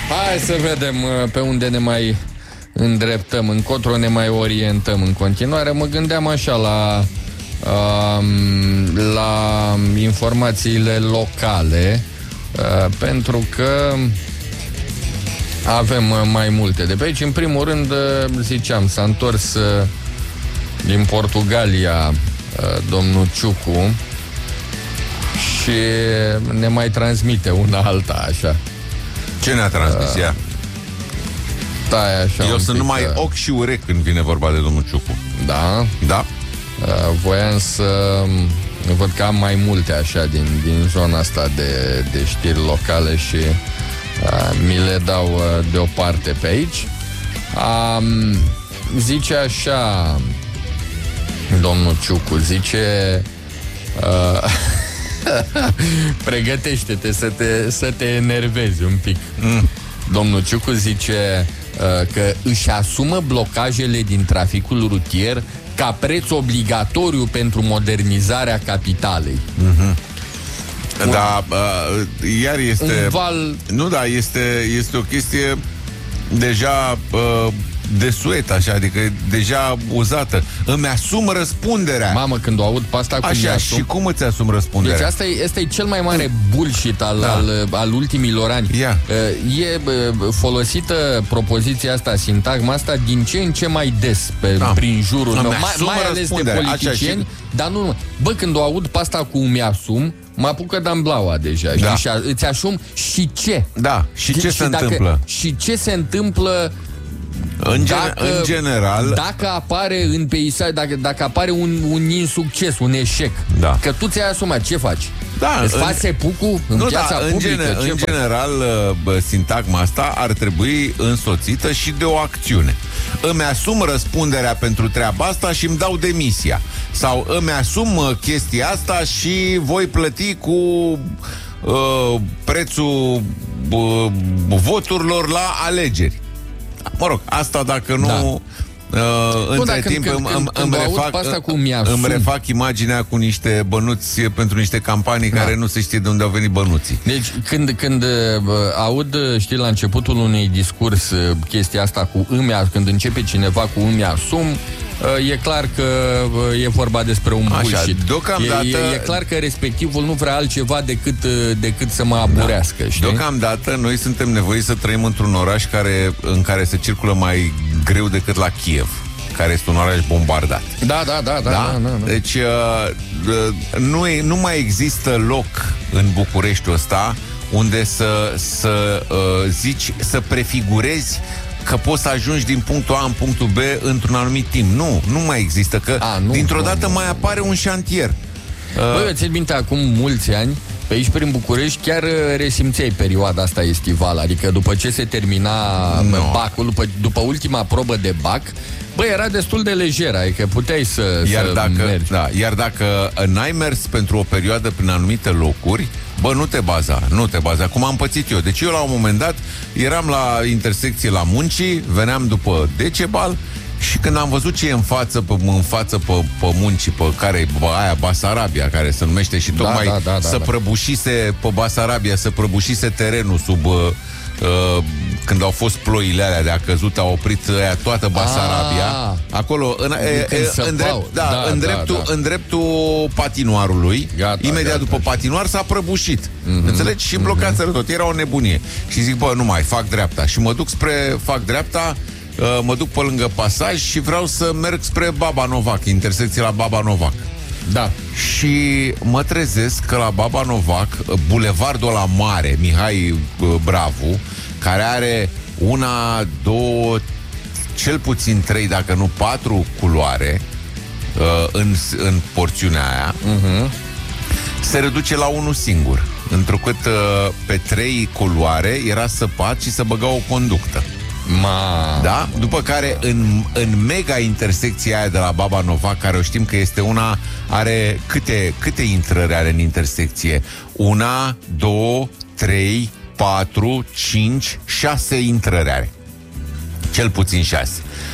Hai să vedem pe unde ne mai îndreptăm, încotro ne mai orientăm în continuare. Mă gândeam așa la informațiile locale, pentru că avem mai multe de pe aici. În primul rând, ziceam, s-a întors din Portugalia domnul Ciucu și ne mai transmite una alta, așa. Ce ne-a transmis ea? Așa, eu sunt numai ochi și urechi când vine vorba de domnul Ciucu. Da? Da. Voiam să văd că am mai multe așa din zona asta de știri locale și mi le dau deoparte pe aici. Zice așa domnul Ciucu, zice pregătește-te să te enervezi un pic. Domnul Ciucu zice că își asumă blocajele din traficul rutier ca preț obligatoriu pentru modernizarea capitalei. Da, iar este un val... Nu, da, este o chestie deja desuet, așa, adică deja uzată. Îmi asum răspunderea. Mamă, când o aud pe asta, cum așa, și cum îți asum răspunderea? Deci asta e cel mai mare bullshit al ultimilor ani. E folosită propoziția asta, sintagma asta, din ce în ce mai des prin jurul meu, mai ales de politicieni. Dar nu, bă, când o aud pe asta cu mi-asum, mă apucă de-amblaua deja. Da. Și îți asum și ce? Da, și ce se întâmplă? Și ce se întâmplă în general, dacă apare în peisaj, dacă apare un insucces, un eșec, că tu ți-ai asumat, ce faci? Da, îți faci sepucul în piața publică? În general, sintagma asta ar trebui însoțită și de o acțiune. Îmi asum răspunderea pentru treaba asta și îmi dau demisia. Sau îmi asum chestia asta și voi plăti cu prețul voturilor la alegeri. Mă rog, asta dacă nu... între timp îmi refac imaginea cu niște bănuți pentru niște campanii care nu se știe de unde au venit bănuții. Deci când aud, știi, la începutul unui discurs chestia asta cu când începe cineva cu îmi asum, e clar că e vorba despre un bullshit. Deocamdată... E clar că respectivul nu vrea altceva decât să mă aburească, știi? Deocamdată noi suntem nevoiți să trăim într-un oraș în care se circulă mai greu decât la Kiev, care este un oraș bombardat. Da. Deci nu mai există loc în Bucureștiul ăsta unde să zici, să prefigurezi că poți să ajungi din punctul A în punctul B într-un anumit timp. Nu mai există, că dintr-o dată mai apare un șantier. Băi, eu țin minte, acum mulți ani, pe aici prin București, chiar resimțeai perioada asta estivală. Adică după ce se termina bacul, după ultima probă de bac, era destul de lejer, adică puteai să mergi. Iar dacă n-ai mers pentru o perioadă prin anumite locuri, nu te baza, cum am pățit eu. Deci eu la un moment dat eram la intersecție la Muncii, veneam după Decebal și când am văzut ce e în față pe Muncii, pe care aia Basarabia, care se numește și tocmai prăbușise pe Basarabia, să prăbușise terenul sub... când au fost ploile alea de a căzut, a oprit aia toată Basarabia. Acolo, în dreptul patinoarului, imediat după patinoar s-a prăbușit. Înțelegi? Și blocați tot. Era o nebunie. Și zic, nu mai, fac dreapta. Și mă duc fac dreapta, mă duc pe lângă pasaj și vreau să merg spre Baba Novac, intersecție la Baba Novac. Da. Și mă trezesc că la Baba Novac, bulevardul ăla mare, Mihai Bravu, care are 1, 2, cel puțin 3, dacă nu 4 culoare în porțiunea aia, se reduce la unul singur, întrucât pe 3 culoare era săpat și să băga o conductă. Da? După care în mega intersecția aia de la Baba Novac, care o știm că este una, are câte intrări are în intersecție? 1, 2, 3, 4, 5, 6 intrări are. Cel puțin 6.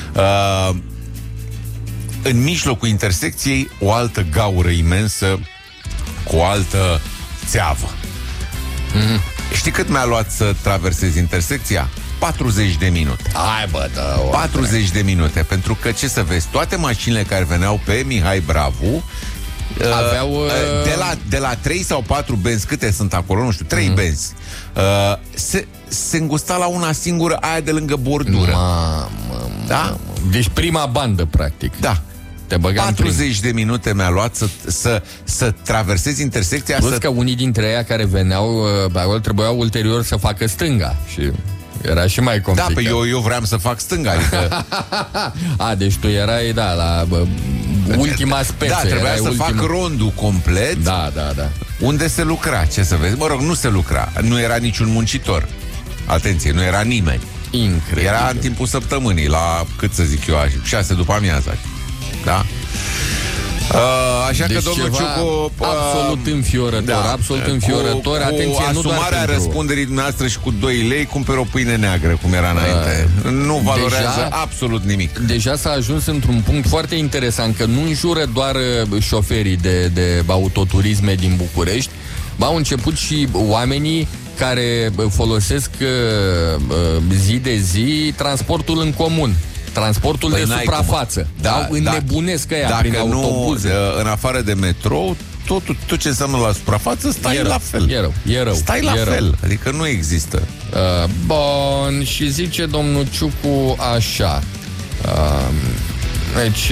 În mijlocul intersecției o altă gaură imensă cu o altă țeavă. Știi cât mi-a luat să traversez intersecția? 40 de minute. Hai bă, 40 de minute. Pentru că, ce să vezi, toate mașinile care veneau pe Mihai Bravu aveau... de la 3 sau 4 benzi, câte sunt acolo, nu știu, 3 benzi, se îngusta la una singură, aia de lângă bordură. Da? Deci prima bandă, practic. Da. 40 de minute mi-a luat să traversezi intersecția. Plus că unii dintre ei care veneau trebuiau ulterior să facă stânga și era și mai complicat. Da, pe eu vreau să fac stânga, adică... deci tu erai, la ultima speță. Da, trebuia să fac rondul complet. Da. Unde se lucra, ce să vezi? Mă rog, nu se lucra, nu era niciun muncitor. Atenție, nu era nimeni. Incredibil. Era în timpul săptămânii, la, cât să zic eu, 6 după amiaza. Da? Așa deci că domnul Ciucu absolut înfiorător, absolut înfiorător. Atenție, nu doar asumarea răspunderii dumneavoastră și cu 2 lei cumperi o pâine neagră, cum era înainte. Nu valorează absolut nimic. Deja s-a ajuns într-un punct foarte interesant, că nu înjură doar șoferii de autoturisme din București, au început și oamenii care folosesc zi de zi transportul în comun. Transportul de suprafață. Înnebunesc ăia prin autobuze. În afară de metrou, tot ce înseamnă la suprafață, stai la fel. E rău. Stai la fel. Adică nu există. Bun, și zice domnul Ciucu așa. Deci...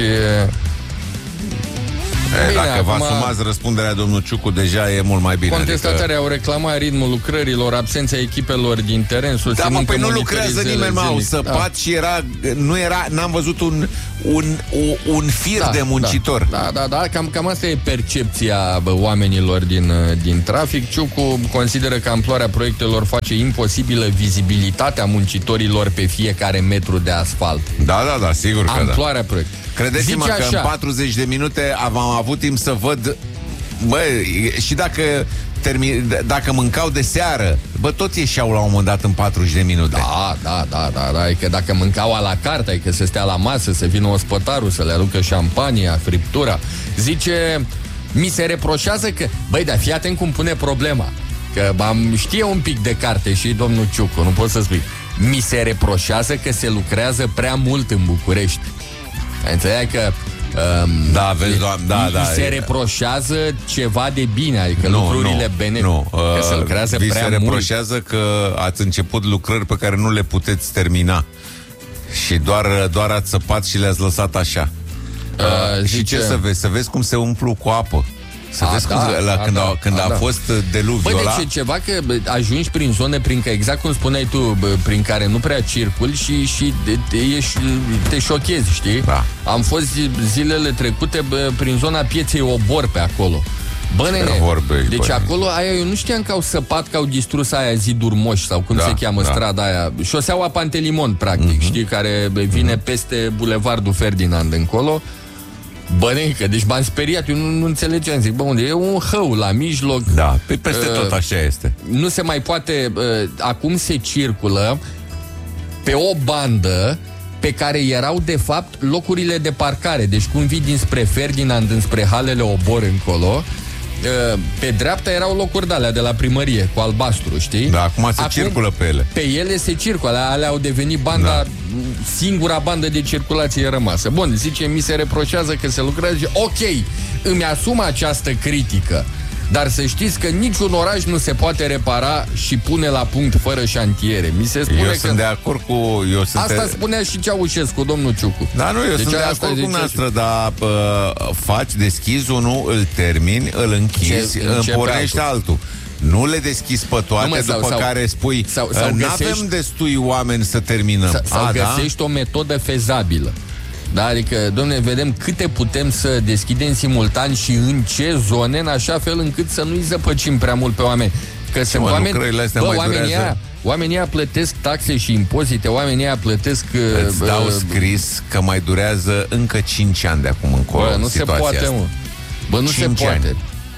Dacă vă asumați răspunderea, domnul Ciucu, deja e mult mai bine. Contestatarii au reclamat ritmul lucrărilor, absența echipelor din teren, susținând că nu lucrează nimeni, au săpat și n-am văzut un fir de muncitor. Da, cam asta e percepția oamenilor din trafic. Ciucu consideră că amploarea proiectelor face imposibilă vizibilitatea muncitorilor pe fiecare metru de asfalt. Da, sigur că amploarea proiectelor. Credeți-mă că în 40 de minute am avut timp să văd, și dacă mâncau de seară, toți ieșeau la un moment dat în 40 de minute. Da, e că dacă mâncau la carte, e că să stea la masă, să vină ospătarul, să le aducă șampania, friptura. Zice, mi se reproșează că, dar fii atent cum pune problema, că știe un pic de carte și domnul Ciucu, nu pot să spui. Mi se reproșează că se lucrează prea mult în București. Înțeleg că se reproșează ceva de bine, adică lucrurile benefice, că se lucrează prea mult. Se reproșează că ați început lucrări pe care nu le puteți termina și doar ați săpat și le-ați lăsat așa. Și ce să vezi? Să vezi cum se umplu cu apă. Să vezi când a fost deluviul ăla. Deci e ceva că ajungi prin zone prin că, exact cum spuneai tu, prin care nu prea circuli și te șochezi, știi? Da. Am fost zilele trecute prin zona pieței Obor pe acolo. Deci acolo eu nu știam că au săpat, că au distrus aia ziduri moși sau cum se cheamă strada aia. Șoseaua Pantelimon, practic, știi, care vine peste Bulevardul Ferdinand încolo. Bănenică, deci m-am speriat, eu nu înțelegeam, zic, unde e un hău la mijloc. Da, peste tot așa este. Nu se mai poate, acum se circulă pe o bandă pe care erau de fapt locurile de parcare. Deci cum vii dinspre Ferdinand, înspre halele Obor încolo, pe dreapta erau locuri de alea de la primărie, cu albastru, știi? Da, acum circulă pe ele. Pe ele se circulă, alea au devenit banda, singura bandă de circulație rămasă. Bun, zice, mi se reproșează că se lucrează. Ok, îmi asum această critică, dar să știți că niciun oraș nu se poate repara și pune la punct fără șantiere. Mi se spune sunt de acord cu... Asta spunea și Ceaușescu, domnul Ciucu. Da, eu sunt de acord cu noastră, dar deschizi unul, îl termini, îl închizi, împornești altul. Nu le deschizi pe toate, după care spui n-avem destui oameni să terminăm. Sau găsești o metodă fezabilă. Da, adică, dom'le, vedem câte putem să deschidem simultan și în ce zone, în așa fel încât să nu-i zăpăcim prea mult pe oameni. Că sunt oamenii ăia plătesc taxe și impozite, oamenii ăia plătesc... Îți dau scris că mai durează încă 5 ani de acum încolo. Nu se poate, mă. Nu se poate.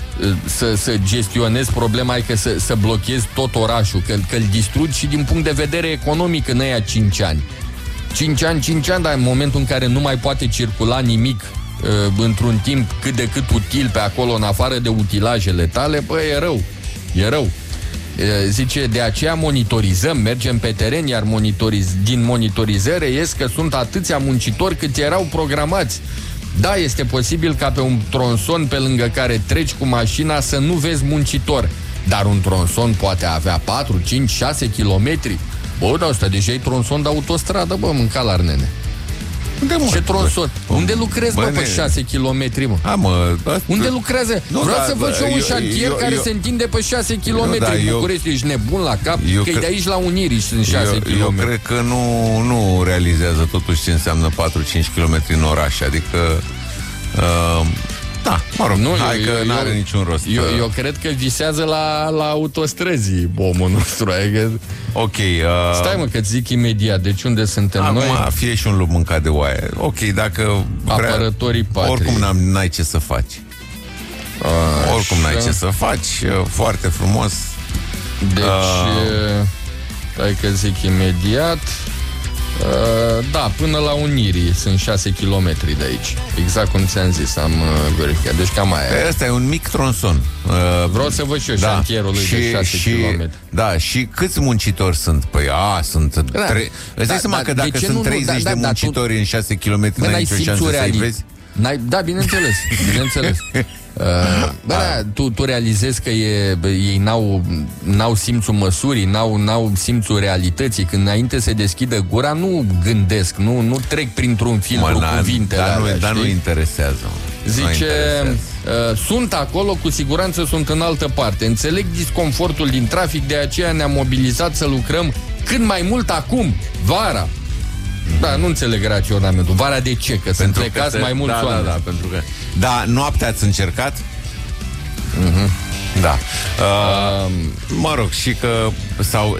Să gestionezi problema, adică să blochezi tot orașul, că îl distrugi și din punct de vedere economic în aia 5 ani. 5 ani, dar în momentul în care nu mai poate circula nimic într-un timp cât de cât util pe acolo, în afară de utilajele tale, e rău. Zice, de aceea monitorizăm, mergem pe teren, iar din monitorizare ies că sunt atâția muncitori cât erau programați. Da, este posibil ca pe un tronson pe lângă care treci cu mașina să nu vezi muncitor, dar un tronson poate avea 4, 5, 6 kilometri. Bă, dar ăsta deja e tronson de autostradă, bă, mânca la nene. Ce tronson? Unde lucrezi, bă, pe 6 kilometri, mă? Unde lucrează? Vreau să văd și eu un șantier care se întinde pe 6 kilometri. București, ești nebun la cap? Că e de aici la Unirii și sunt 6 kilometri. Eu cred că nu realizează totuși ce înseamnă 4-5 kilometri în oraș. Adică... da, mă rog, hai că n-are niciun rost. Eu cred că visează la autostrăzii omul nostru. Ok. Stai, mă, că-ți zic imediat. Deci unde suntem noi? Acum fie și un lup mâncat de oaie. Ok, dacă apărătorii patriei. Oricum n-ai ce să faci. Oricum n-ai ce să faci. Foarte frumos. Deci stai că zic imediat. Da, până la Unirii sunt 6 km de aici. Exact cum ți-am zis, am verificat. Deci cam aia. Asta e un mic tronson. Vreau să văd și eu șantierul lui de 6 km. Da, și câți muncitori sunt? Păi, sunt... Îți dai seama că dacă sunt 30 de muncitori în 6 km, n-ai nicio șansă să-i vezi? Da, bineînțeles. Tu realizezi că ei n-au simțul măsurii, n-au simțul realității. Când înainte se deschidă gura, nu gândesc, nu trec printr-un filtru cuvintele alea, dar nu interesează. Zice, sunt acolo, cu siguranță sunt în altă parte. Înțeleg disconfortul din trafic, de aceea ne-am mobilizat să lucrăm cât mai mult acum, vara. Da, nu înțeleg raționamentul. Vara de ce? Că sunt plecați mai mulți oameni. Da, pentru că... Da, noaptea ați încercat? Da. Mă rog, și că... Sau